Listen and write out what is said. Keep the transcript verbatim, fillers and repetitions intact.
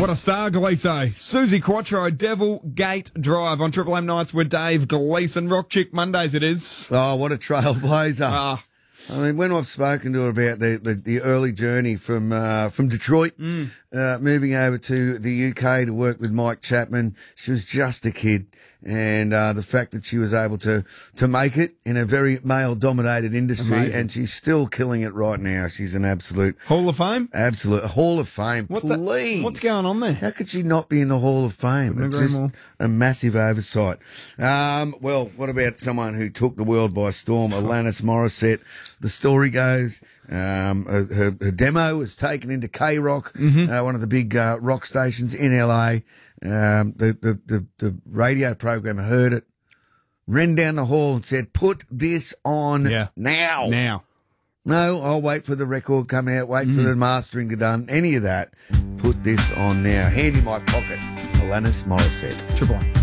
What a star, Gleeso. Susie Quattro, Devil Gate Drive on Triple M Nights with Dave Gleeson. Rock Chick Mondays it is. Oh, what a trailblazer. Ah. I mean, when I've spoken to her about the, the, the early journey from uh, from Detroit, mm. uh, moving over to the U K to work with Mike Chapman, she was just a kid. And uh, the fact that she was able to, to make it in a very male-dominated industry, Amazing. and she's still killing it right now. She's an absolute... Hall of Fame? Absolute Hall of Fame, what please. The, what's going on there? How could she not be in the Hall of Fame? Couldn't It's agree just more. a massive oversight. Um, well, what about someone who took the world by storm, Alanis Morissette? The story goes... Um, her, her, her demo was taken into K-Rock, mm-hmm. uh, one of the big uh, rock stations in L A. Um, the, the, the, the radio program heard it, ran down the hall and said, put this on yeah. now. Now. No, I'll wait for the record come out, wait mm. for the mastering to done, any of that. Put this on now. Hand in my pocket, Alanis Morissette. Triple M.